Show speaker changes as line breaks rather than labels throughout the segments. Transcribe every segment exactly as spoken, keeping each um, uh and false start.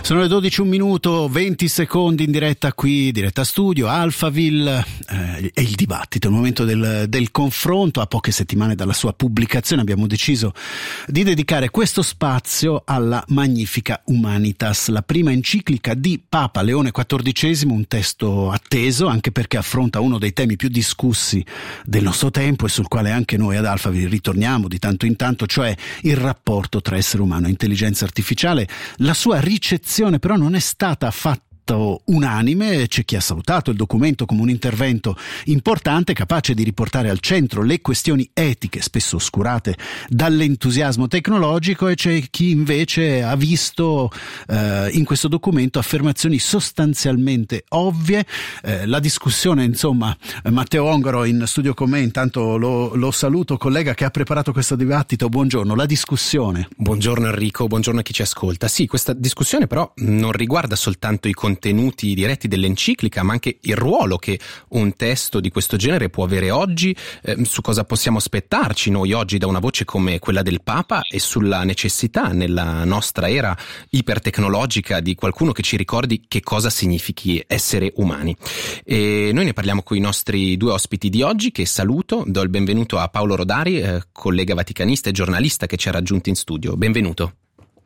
Sono le dodici, un minuto, venti secondi in diretta qui, diretta studio, Alphaville, eh, è il dibattito, il momento del, del confronto. A poche settimane dalla sua pubblicazione abbiamo deciso di dedicare questo spazio alla Magnifica Humanitas, la prima enciclica di Papa Leone quattordicesimo, un testo atteso anche perché affronta uno dei temi più discussi del nostro tempo e sul quale anche noi ad Alphaville ritorniamo di tanto in tanto, cioè il rapporto tra essere umano e intelligenza artificiale. La sua ricezione però non è stata affatto unanime, c'è chi ha salutato il documento come un intervento importante capace di riportare al centro le questioni etiche spesso oscurate dall'entusiasmo tecnologico, e c'è chi invece ha visto eh, in questo documento affermazioni sostanzialmente ovvie. Eh, la discussione, insomma, Matteo Ongaro in studio con me, intanto lo, lo saluto, collega che ha preparato questo dibattito, buongiorno. La discussione.
Buongiorno Enrico, buongiorno a chi ci ascolta. Sì, questa discussione però non riguarda soltanto i contenuti diretti dell'enciclica, ma anche il ruolo che un testo di questo genere può avere oggi, eh, su cosa possiamo aspettarci noi oggi da una voce come quella del Papa, e sulla necessità nella nostra era ipertecnologica di qualcuno che ci ricordi che cosa significhi essere umani. E noi ne parliamo con i nostri due ospiti di oggi, che saluto. Do il benvenuto a Paolo Rodari, eh, collega vaticanista e giornalista che ci ha raggiunto in studio. Benvenuto.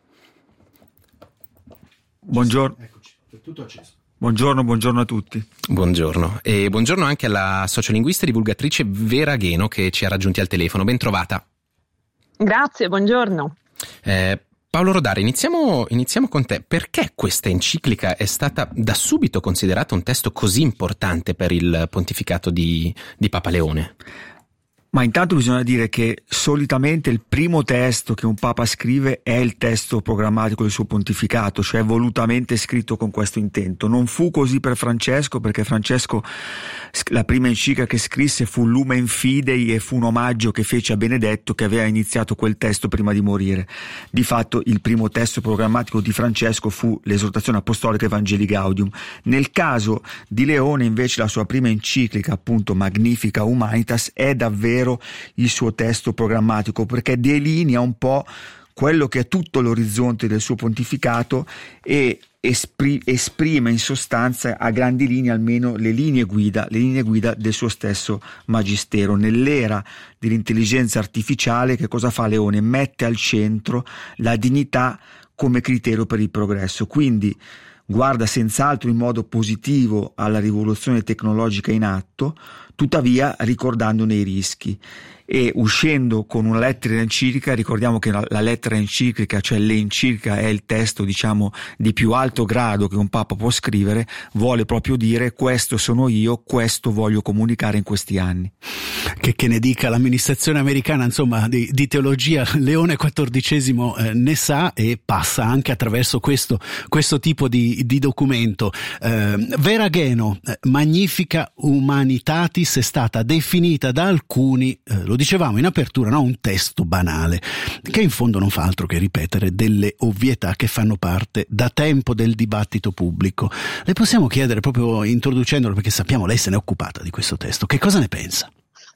Buongiorno.
Tutto acceso.
Buongiorno, buongiorno a tutti.
Buongiorno. E buongiorno anche alla sociolinguista e divulgatrice Vera Gheno che ci ha raggiunti al telefono. Ben trovata.
Grazie, buongiorno.
Eh, Paolo Rodari, iniziamo, iniziamo con te. Perché questa enciclica è stata da subito considerata un testo così importante per il pontificato di, di Papa Leone?
Ma intanto bisogna dire che solitamente il primo testo che un Papa scrive è il testo programmatico del suo pontificato, cioè volutamente scritto con questo intento. Non fu così per Francesco, perché Francesco la prima enciclica che scrisse fu Lumen Fidei e fu un omaggio che fece a Benedetto, che aveva iniziato quel testo prima di morire. Di fatto il primo testo programmatico di Francesco fu l'esortazione apostolica Evangelii Gaudium. Nel caso di Leone invece la sua prima enciclica, appunto Magnifica Humanitas, è davvero il suo testo programmatico, perché delinea un po' quello che è tutto l'orizzonte del suo pontificato e espri- esprime in sostanza a grandi linee almeno le linee guida, le linee guida del suo stesso magistero. Nell'era dell'intelligenza artificiale, che cosa fa Leone? Mette al centro la dignità come criterio per il progresso, quindi guarda senz'altro in modo positivo alla rivoluzione tecnologica in atto, tuttavia ricordandone i rischi. E uscendo con una lettera enciclica, ricordiamo che la, la lettera enciclica, cioè l'enciclica, è il testo, diciamo, di più alto grado che un Papa può scrivere, vuole proprio dire: questo sono io, questo voglio comunicare in questi anni.
Che, che ne dica l'amministrazione americana, insomma, di, di teologia, Leone quattordicesimo eh, ne sa e passa anche attraverso questo, questo tipo di, di documento. Eh, Vera Gheno, eh, Magnifica Humanitatis è stata definita da alcuni, eh, lo dicevamo in apertura, no? Un testo banale, che in fondo non fa altro che ripetere delle ovvietà che fanno parte da tempo del dibattito pubblico. Le possiamo chiedere, proprio introducendolo, perché sappiamo lei se n'è occupata di questo testo, che cosa ne pensa?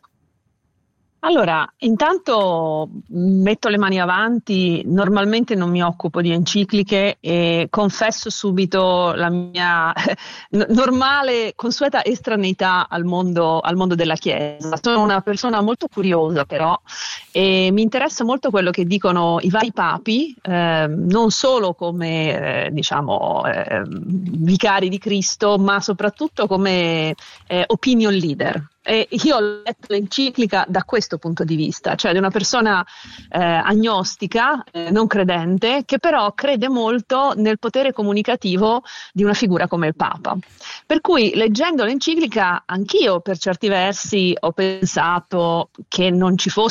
Allora, intanto metto le mani avanti, normalmente non mi occupo di encicliche e confesso subito la mia normale, consueta estraneità al mondo, al mondo della Chiesa. Sono una persona molto curiosa però e mi interessa molto quello che dicono i vari papi, eh, non solo come eh, diciamo eh, vicari di Cristo, ma soprattutto come eh, opinion leader. E io ho letto l'enciclica da questo punto di vista, cioè di una persona eh, agnostica, eh, non credente, che però crede molto nel potere comunicativo di una figura come il Papa. Per cui, leggendo l'enciclica, anch'io per certi versi ho pensato che non ci fosse